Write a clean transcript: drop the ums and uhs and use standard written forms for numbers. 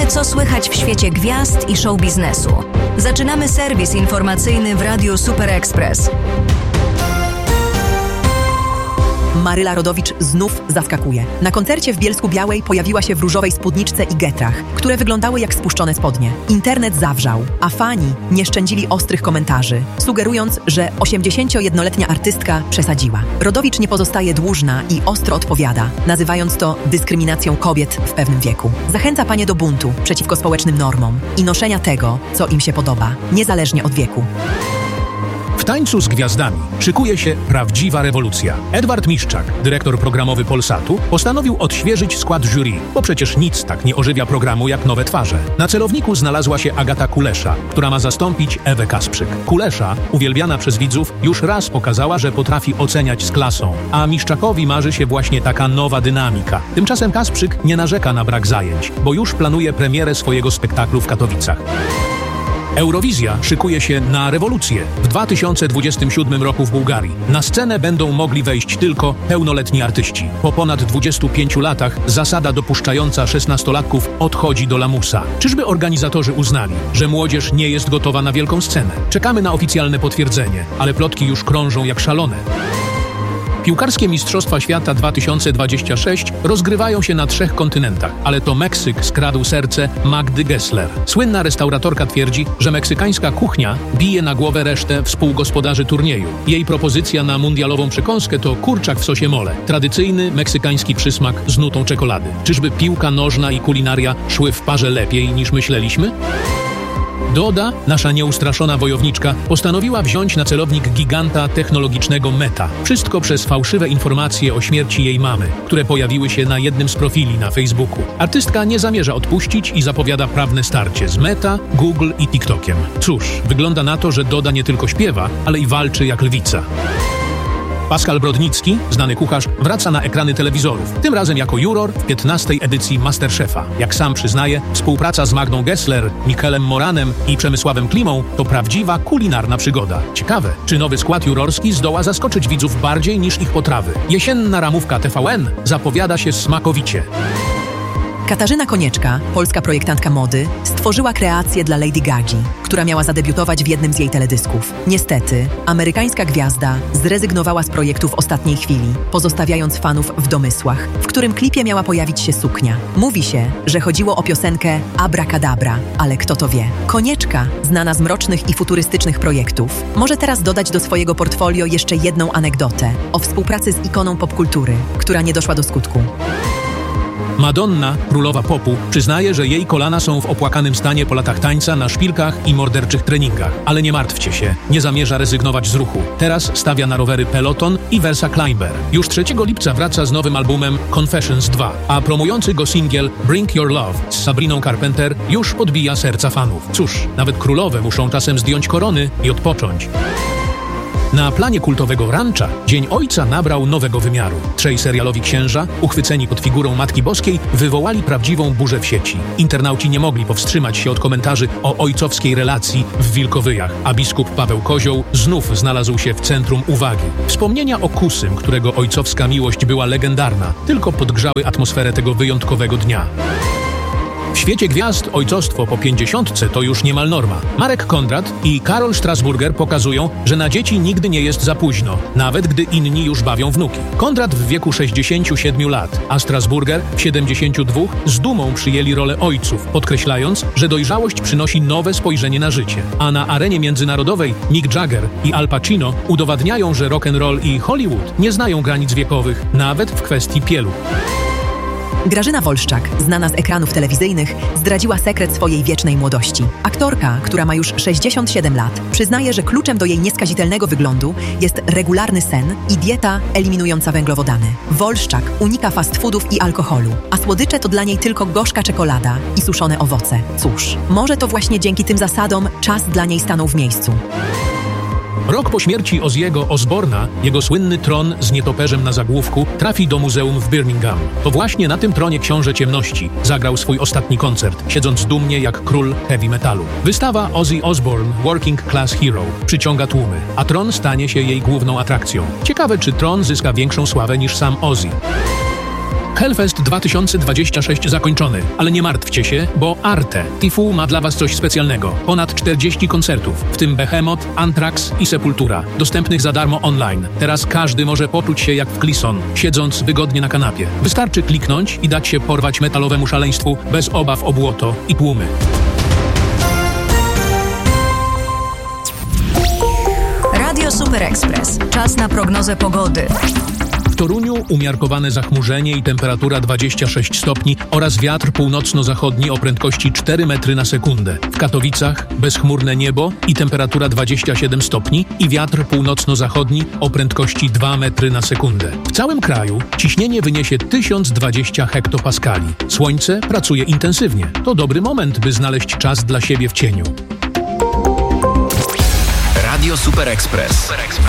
co słychać w świecie gwiazd i show biznesu. Zaczynamy serwis informacyjny w Radiu Super Express. Maryla Rodowicz znów zaskakuje. Na koncercie w Bielsku-Białej pojawiła się w różowej spódniczce i getrach, które wyglądały jak spuszczone spodnie. Internet zawrzał, a fani nie szczędzili ostrych komentarzy, sugerując, że 81-letnia artystka przesadziła. Rodowicz nie pozostaje dłużna i ostro odpowiada, nazywając to dyskryminacją kobiet w pewnym wieku. Zachęca panie do buntu przeciwko społecznym normom i noszenia tego, co im się podoba, niezależnie od wieku. W tańcu z gwiazdami szykuje się prawdziwa rewolucja. Edward Miszczak, dyrektor programowy Polsatu, postanowił odświeżyć skład jury, bo przecież nic tak nie ożywia programu jak nowe twarze. Na celowniku znalazła się Agata Kulesza, która ma zastąpić Ewę Kasprzyk. Kulesza, uwielbiana przez widzów, już raz pokazała, że potrafi oceniać z klasą, a Miszczakowi marzy się właśnie taka nowa dynamika. Tymczasem Kasprzyk nie narzeka na brak zajęć, bo już planuje premierę swojego spektaklu w Katowicach. Eurowizja szykuje się na rewolucję. W 2027 roku w Bułgarii na scenę będą mogli wejść tylko pełnoletni artyści. Po ponad 25 latach zasada dopuszczająca 16-latków odchodzi do lamusa. Czyżby organizatorzy uznali, że młodzież nie jest gotowa na wielką scenę? Czekamy na oficjalne potwierdzenie, ale plotki już krążą jak szalone. Piłkarskie Mistrzostwa Świata 2026 rozgrywają się na 3 kontynentach, ale to Meksyk skradł serce Magdy Gessler. Słynna restauratorka twierdzi, że meksykańska kuchnia bije na głowę resztę współgospodarzy turnieju. Jej propozycja na mundialową przekąskę to kurczak w sosie mole, tradycyjny meksykański przysmak z nutą czekolady. Czyżby piłka nożna i kulinaria szły w parze lepiej niż myśleliśmy? Doda, nasza nieustraszona wojowniczka, postanowiła wziąć na celownik giganta technologicznego Meta. Wszystko przez fałszywe informacje o śmierci jej mamy, które pojawiły się na jednym z profili na Facebooku. Artystka nie zamierza odpuścić i zapowiada prawne starcie z Meta, Google i TikTokiem. Cóż, wygląda na to, że Doda nie tylko śpiewa, ale i walczy jak lwica. Pascal Brodnicki, znany kucharz, wraca na ekrany telewizorów, tym razem jako juror w 15. edycji Masterchefa. Jak sam przyznaje, współpraca z Magdą Gessler, Michelem Moranem i Przemysławem Klimą to prawdziwa kulinarna przygoda. Ciekawe, czy nowy skład jurorski zdoła zaskoczyć widzów bardziej niż ich potrawy. Jesienna ramówka TVN zapowiada się smakowicie. Katarzyna Konieczka, polska projektantka mody, stworzyła kreację dla Lady Gagi, która miała zadebiutować w jednym z jej teledysków. Niestety, amerykańska gwiazda zrezygnowała z projektu w ostatniej chwili, pozostawiając fanów w domysłach, w którym klipie miała pojawić się suknia. Mówi się, że chodziło o piosenkę Abracadabra, ale kto to wie. Konieczka, znana z mrocznych i futurystycznych projektów, może teraz dodać do swojego portfolio jeszcze jedną anegdotę o współpracy z ikoną popkultury, która nie doszła do skutku. Madonna, królowa popu, przyznaje, że jej kolana są w opłakanym stanie po latach tańca na szpilkach i morderczych treningach. Ale nie martwcie się, nie zamierza rezygnować z ruchu. Teraz stawia na rowery Peloton i Versa Climber. Już 3 lipca wraca z nowym albumem Confessions 2, a promujący go singiel Bring Your Love z Sabriną Carpenter już podbija serca fanów. Cóż, nawet królowe muszą czasem zdjąć korony i odpocząć. Na planie kultowego Rancha Dzień Ojca nabrał nowego wymiaru. 3 serialowi księża, uchwyceni pod figurą Matki Boskiej, wywołali prawdziwą burzę w sieci. Internauci nie mogli powstrzymać się od komentarzy o ojcowskiej relacji w Wilkowyjach, a biskup Paweł Kozioł znów znalazł się w centrum uwagi. Wspomnienia o Kusym, którego ojcowska miłość była legendarna, tylko podgrzały atmosferę tego wyjątkowego dnia. W świecie gwiazd ojcostwo po 50 to już niemal norma. Marek Kondrat i Karol Strasburger pokazują, że na dzieci nigdy nie jest za późno, nawet gdy inni już bawią wnuki. Kondrat w wieku 67 lat, a Strasburger w 72 z dumą przyjęli rolę ojców, podkreślając, że dojrzałość przynosi nowe spojrzenie na życie. A na arenie międzynarodowej Mick Jagger i Al Pacino udowadniają, że rock'n'roll i Hollywood nie znają granic wiekowych, nawet w kwestii pieluch. Grażyna Wolszczak, znana z ekranów telewizyjnych, zdradziła sekret swojej wiecznej młodości. Aktorka, która ma już 67 lat, przyznaje, że kluczem do jej nieskazitelnego wyglądu jest regularny sen i dieta eliminująca węglowodany. Wolszczak unika fast foodów i alkoholu, a słodycze to dla niej tylko gorzka czekolada i suszone owoce. Cóż, może to właśnie dzięki tym zasadom czas dla niej stanął w miejscu. Rok po śmierci Ozzy'ego Osborna, jego słynny tron z nietoperzem na zagłówku trafi do muzeum w Birmingham. To właśnie na tym tronie książę ciemności zagrał swój ostatni koncert, siedząc dumnie jak król heavy metalu. Wystawa Ozzy Osbourne Working Class Hero przyciąga tłumy, a tron stanie się jej główną atrakcją. Ciekawe, czy tron zyska większą sławę niż sam Ozzy. Hellfest 2026 zakończony, ale nie martwcie się, bo Arte Tifu ma dla Was coś specjalnego. Ponad 40 koncertów, w tym Behemoth, Anthrax i Sepultura, dostępnych za darmo online. Teraz każdy może poczuć się jak w Klison, siedząc wygodnie na kanapie. Wystarczy kliknąć i dać się porwać metalowemu szaleństwu bez obaw o błoto i tłumy. Radio Super Express. Czas na prognozę pogody. W Toruniu umiarkowane zachmurzenie i temperatura 26 stopni oraz wiatr północno-zachodni o prędkości 4 metry na sekundę. W Katowicach bezchmurne niebo i temperatura 27 stopni i wiatr północno-zachodni o prędkości 2 metry na sekundę. W całym kraju ciśnienie wyniesie 1020 hektopaskali. Słońce pracuje intensywnie. To dobry moment, by znaleźć czas dla siebie w cieniu. Radio Super Express.